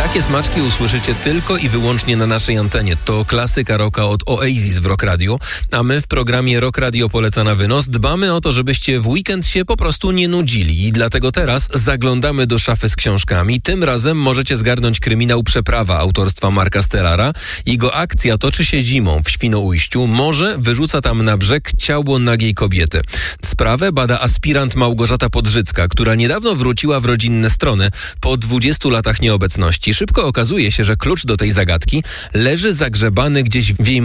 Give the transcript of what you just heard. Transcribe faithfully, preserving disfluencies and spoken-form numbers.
Takie smaczki usłyszycie tylko i wyłącznie na naszej antenie. To klasyka rocka od Oasis w Rock Radio, a my w programie Rock Radio Poleca na wynos dbamy o to, żebyście w weekend się po prostu nie nudzili i dlatego teraz zaglądamy do szafy z książkami. Tym razem możecie zgarnąć kryminał Przeprawa autorstwa Marka Stellara. Jego akcja toczy się zimą w Świnoujściu. Morze wyrzuca tam na brzeg ciało nagiej kobiety. Sprawę bada aspirant Małgorzata Podrzycka, która niedawno wróciła w rodzinne strony po dwudziestu latach nieobecności. Szybko okazuje się, że klucz do tej zagadki leży zagrzebany gdzieś w jej